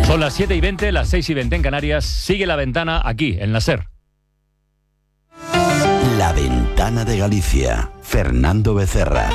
Son las 7:20, las 6:20 en Canarias. Sigue La Ventana aquí, en la SER. La Ventana de Galicia. Fernando Becerra.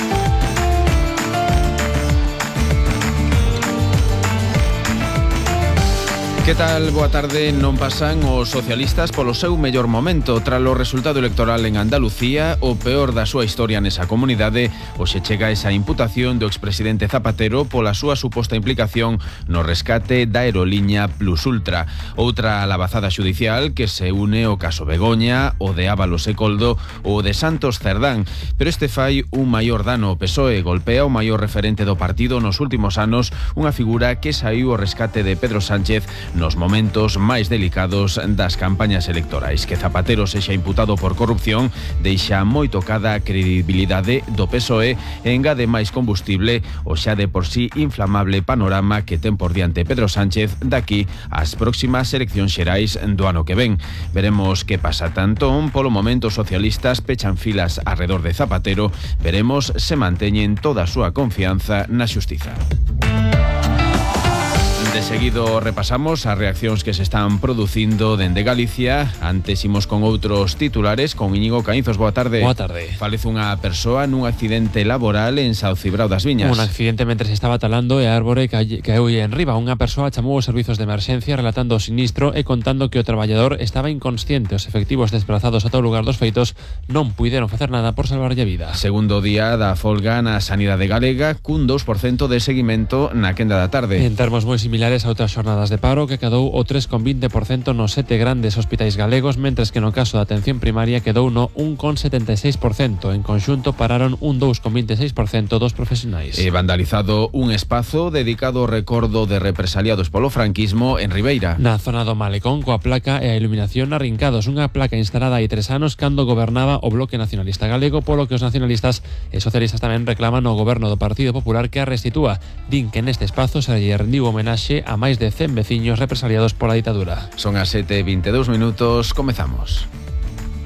Que tal? Boa tarde. Non pasan os socialistas polo seu mellor momento. Tras o resultado electoral en Andalucía, o peor da súa historia nesa comunidade, hoxe chega esa imputación do expresidente Zapatero pola súa suposta implicación no rescate da aeroliña Plus Ultra. Outra labazada xudicial que se une ao caso Begoña, o de Ábalos e Coldo ou o de Santos Cerdán. Pero este fai un maior dano. O PSOE golpea o maior referente do partido nos últimos anos, unha figura que saiu ao rescate de Pedro Sánchez nos momentos máis delicados das campañas electorais. Que Zapatero sexa imputado por corrupción deixa moi tocada a credibilidade do PSOE e engade máis combustible o xa de por sí inflamable panorama que ten por diante Pedro Sánchez daqui ás próximas eleccións xerais do ano que ven. Veremos que pasa tanto. Polo momento, os socialistas pechan filas arredor de Zapatero. Veremos se manteñen toda a súa confianza na xustiza. De seguido repasamos as reaccións que se están producindo dende Galicia. Antes imos con outros titulares con Íñigo Caínzos. Boa tarde. Boa tarde. Falece unha persoa nun accidente laboral en Sao Cibrao das Viñas. Un accidente mentre se estaba talando e a árbore caeu enriba. Unha persoa chamou os servizos de emerxencia relatando o sinistro e contando que o traballador estaba inconsciente. Os efectivos desplazados ata o lugar dos feitos non puideron facer nada por salvarlle a vida. Segundo día da folga na sanidade galega, cun 2% de seguimento na quenda da tarde. En termos moi similares a outras xornadas de paro, que quedou o 3,20% nos 7 grandes hospitais galegos, mentres que no caso da atención primaria quedou no 1,76%. En conxunto pararon un 2,26% dos profesionais. E vandalizado un espazo dedicado ao recordo de represaliados polo franquismo en Ribeira. Na zona do Malecón, coa placa e a iluminación arrincados. Unha placa instalada hai 3 anos cando gobernaba o Bloque Nacionalista Galego, polo que os nacionalistas e socialistas tamén reclaman ao goberno do Partido Popular que a restitúa. Din que neste espazo se lle rendiu homenaxe a máis de 100 veciños represaliados pola ditadura. Son as 7:22, comezamos.